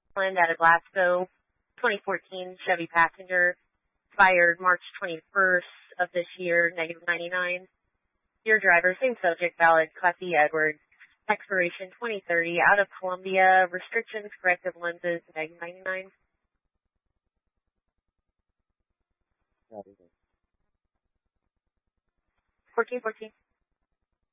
Land out of Glasgow, 2014 Chevy Passenger, expired March 21st of this year, negative 99. Dear driver, same subject, valid, Class E Edwards, expiration 2030, out of Columbia, restrictions, corrective lenses, negative 99. 1414.